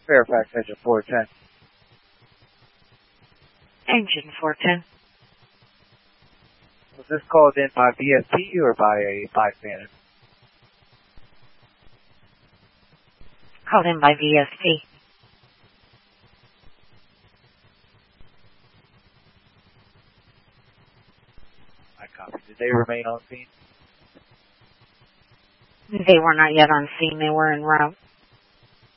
Fairfax, engine 410. Engine 410. Was this called in by VSP or by a bystander? Called in by VSP. I copy. Did they remain on scene? They were not yet on scene. They were en route.